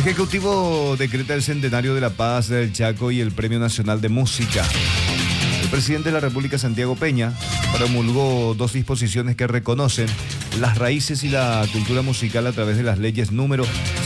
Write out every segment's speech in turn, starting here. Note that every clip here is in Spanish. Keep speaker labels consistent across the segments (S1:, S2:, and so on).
S1: Ejecutivo decreta el centenario de la paz del Chaco y el Premio Nacional de Música. El presidente de la República, Santiago Peña, promulgó dos disposiciones que reconocen las raíces y la cultura musical a través de las leyes número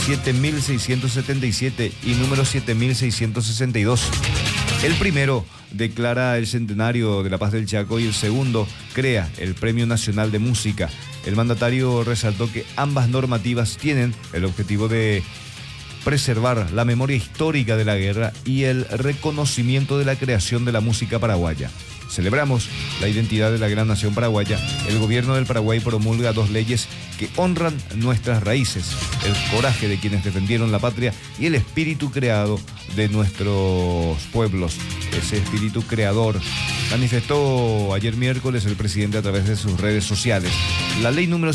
S1: 7.677 y número 7.662. El primero declara el centenario de la paz del Chaco y el segundo crea el Premio Nacional de Música. El mandatario resaltó que ambas normativas tienen el objetivo de preservar la memoria histórica de la guerra y el reconocimiento de la creación de la música paraguaya. Celebramos la identidad de la gran nación paraguaya. El gobierno del Paraguay promulga dos leyes que honran nuestras raíces, el coraje de quienes defendieron la patria y el espíritu creado de nuestros pueblos. Ese espíritu creador manifestó ayer miércoles el presidente a través de sus redes sociales. La ley número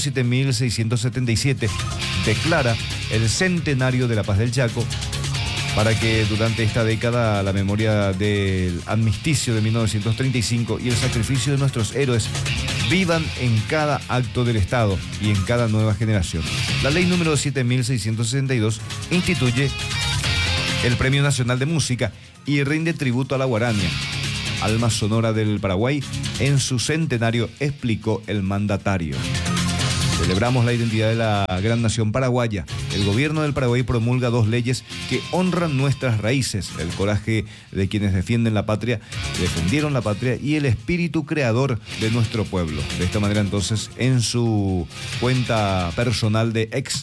S1: 7.677 declara el centenario de la paz del Chaco para que durante esta década la memoria del armisticio de 1935 y el sacrificio de nuestros héroes vivan en cada acto del Estado y en cada nueva generación. La ley número 7.662 instituye el Premio Nacional de Música y rinde tributo a la guarania, alma sonora del Paraguay, en su centenario, explicó el mandatario. Celebramos la identidad de la gran nación paraguaya. El gobierno del Paraguay promulga dos leyes que honran nuestras raíces, el coraje de quienes defienden la patria, defendieron la patria y el espíritu creador de nuestro pueblo. De esta manera, entonces, en su cuenta personal de X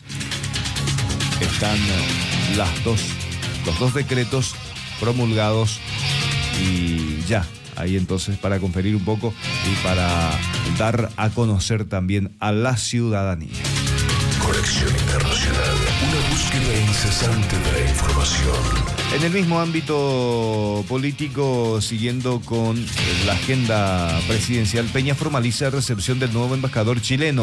S1: están los dos decretos promulgados y ya. Ahí entonces para conferir un poco y para dar a conocer también a la ciudadanía.
S2: Conexión Internacional, una búsqueda incesante de la información.
S1: En el mismo ámbito político, siguiendo con la agenda presidencial, Peña formaliza recepción del nuevo embajador chileno.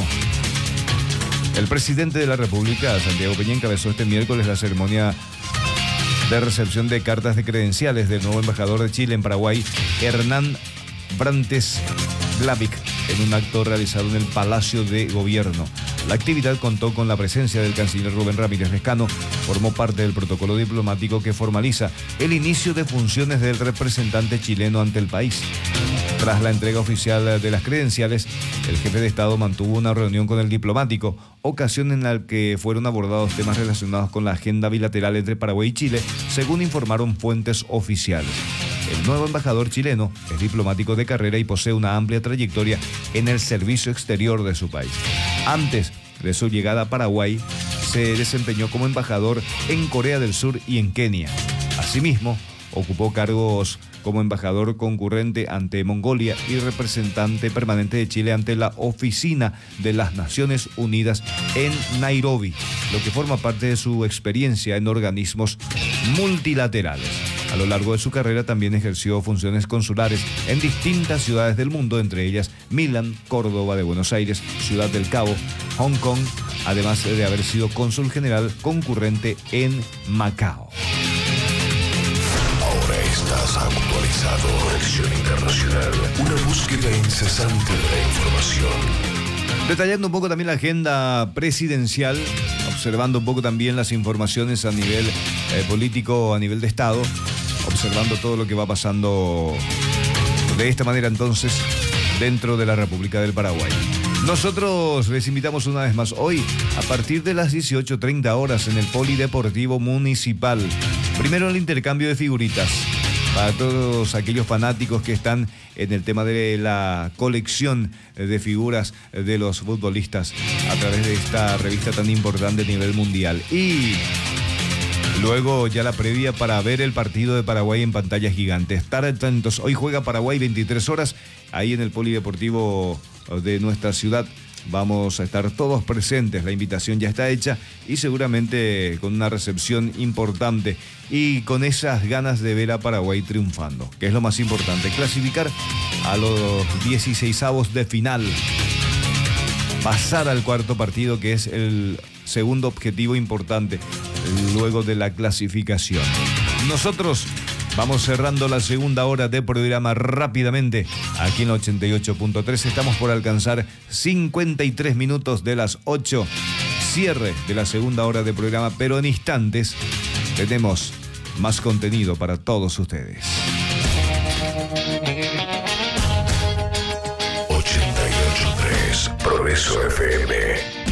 S1: El presidente de la República, Santiago Peña, encabezó este miércoles la ceremonia de recepción de cartas de credenciales del nuevo embajador de Chile en Paraguay, Hernán Brantes Glavic, en un acto realizado en el Palacio de Gobierno. La actividad contó con la presencia del canciller Rubén Ramírez Lescano, formó parte del protocolo diplomático que formaliza el inicio de funciones del representante chileno ante el país. Tras la entrega oficial de las credenciales, el jefe de Estado mantuvo una reunión con el diplomático, ocasión en la que fueron abordados temas relacionados con la agenda bilateral entre Paraguay y Chile, según informaron fuentes oficiales. El nuevo embajador chileno es diplomático de carrera y posee una amplia trayectoria en el servicio exterior de su país. Antes de su llegada a Paraguay, se desempeñó como embajador en Corea del Sur y en Kenia. Asimismo, ocupó cargos como embajador concurrente ante Mongolia y representante permanente de Chile ante la Oficina de las Naciones Unidas en Nairobi, lo que forma parte de su experiencia en organismos multilaterales. A lo largo de su carrera también ejerció funciones consulares en distintas ciudades del mundo, entre ellas Milán, Córdoba de Buenos Aires, Ciudad del Cabo, Hong Kong, además de haber sido cónsul general concurrente en Macao.
S2: Estás actualizado. Conexión Internacional, una búsqueda incesante de la información.
S1: Detallando un poco también la agenda presidencial, observando un poco también las informaciones a nivel político, a nivel de Estado, observando todo lo que va pasando de esta manera entonces dentro de la República del Paraguay. Nosotros les invitamos una vez más hoy a partir de las 18:30 horas en el Polideportivo Municipal. Primero el intercambio de figuritas para todos aquellos fanáticos que están en el tema de la colección de figuras de los futbolistas a través de esta revista tan importante a nivel mundial. Y luego ya la previa para ver el partido de Paraguay en pantalla gigante. Estar atentos, hoy juega Paraguay 23 horas ahí en el Polideportivo de nuestra ciudad. Vamos a estar todos presentes, la invitación ya está hecha y seguramente con una recepción importante y con esas ganas de ver a Paraguay triunfando, que es lo más importante, clasificar a los 16avos de final, pasar al cuarto partido, que es el segundo objetivo importante luego de la clasificación. Nosotros vamos cerrando la segunda hora de programa rápidamente. Aquí en la 88.3 estamos por alcanzar 53 minutos de las 8. cierre de la segunda hora de programa, pero en instantes tenemos más contenido para todos ustedes.
S2: 88.3 Progreso FM.